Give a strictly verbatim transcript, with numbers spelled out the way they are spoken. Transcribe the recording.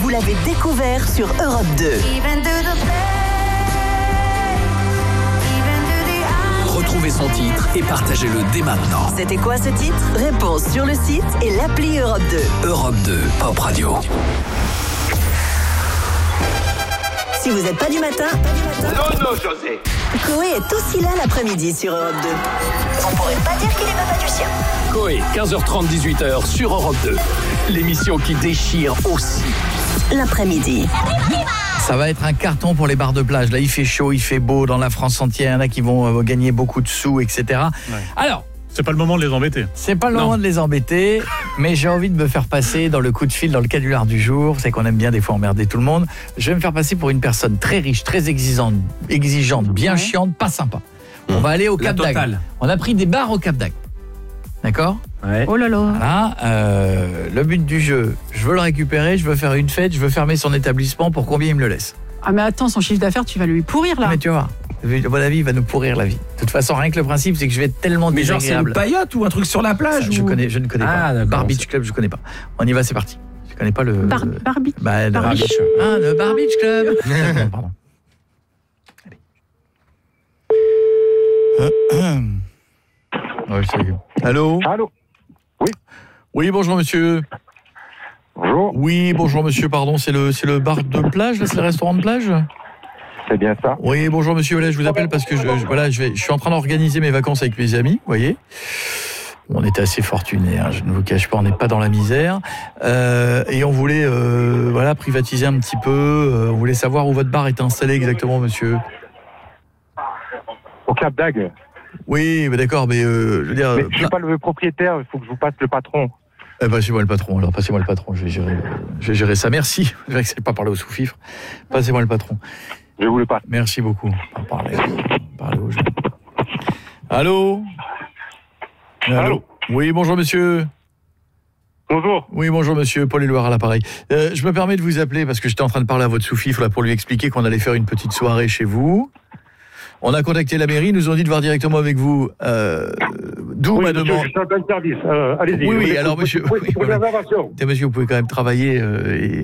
vous l'avez découvert sur Europe deux. Retrouvez son titre et partagez-le dès maintenant. C'était quoi ce titre? Réponse sur le site et l'appli Europe deux. Europe deux, Pop Radio. Si vous n'êtes pas du matin, pas du matin. Non, non, José. Coé est aussi là l'après-midi sur Europe deux. Vous pourrez pas dire qu'il est papa du sien. Coé, quinze heures trente, dix-huit heures sur Europe deux. L'émission qui déchire aussi. L'après-midi. Ça va être un carton pour les bars de plage. Là, il fait chaud, il fait beau dans la France entière. Il y en a qui vont euh, gagner beaucoup de sous, et cetera. Ouais. Alors, c'est pas le moment de les embêter. c'est pas le Non. moment de les embêter, mais j'ai envie de me faire passer dans le coup de fil, dans le canular du jour. Vous savez qu'on aime bien des fois emmerder tout le monde. Je vais me faire passer pour une personne très riche, très exigeante, exigeante bien Ouais. chiante, pas sympa. On va aller au La Cap d'Agde. totale. On a pris des bars au Cap d'Agde. D'accord ? Ouais. Oh là là. Voilà, euh, le but du jeu, je veux le récupérer, je veux faire une fête, je veux fermer son établissement pour combien il me le laisse. Ah mais attends, son chiffre d'affaires, tu vas lui pourrir là. Mais tu vois, à mon avis, il va nous pourrir la vie. De toute façon, rien que le principe, c'est que je vais être tellement Mais genre c'est désagréable. une paillote ou un truc sur la plage Ça, je, ou... connais, je ne connais Ah, pas. d'accord. Bar Beach Club, je connais pas. On y va, c'est parti. Je connais pas le... Bar, Barbie. Bah, le Bar Beach. Ah, le Bar Beach Club. Pardon, pardon. Allez. Ouais, c'est... Allô ? Allô. Oui, bonjour monsieur. Bonjour, Oui, bonjour monsieur, pardon, c'est le, c'est le bar de plage, là, c'est le restaurant de plage ? c'est bien ça. Oui, bonjour monsieur, voilà, je vous appelle parce que je, je- voilà, je, vais, je suis en train d'organiser mes vacances avec mes amis, vous voyez. On était assez fortunés, hein, je ne vous cache pas, on n'est pas dans la misère. Euh, et on voulait euh, voilà, privatiser un petit peu, euh, on voulait savoir où votre bar est installé exactement, monsieur. Au Cap d'Agde. Oui, bah d'accord, mais euh, je veux dire... Mais euh, je suis pas le propriétaire, il faut que je vous passe le patron. Eh ben, passez-moi le patron, alors passez-moi le patron, je vais gérer, euh, je vais gérer ça. Merci, je vais pas parler au sous-fifre. Passez-moi le patron. Je vous le passe. Merci beaucoup. On va parler, parler aux gens. Allô ? Allô ? Oui, bonjour monsieur. Bonjour. Oui, bonjour monsieur, Paul Éluard à l'appareil. Euh, je me permets de vous appeler parce que j'étais en train de parler à votre sous-fifre là, pour lui expliquer qu'on allait faire une petite soirée chez vous. On a contacté la mairie, ils nous ont dit de voir directement avec vous. Euh, d'où Oui, ma monsieur, demande. je suis en plein de service. Euh, allez-y. Oui, oui, Vous- alors, vous- monsieur- vous- oui, pour voilà. les réservations. Écoutez, monsieur, vous pouvez quand même travailler euh, et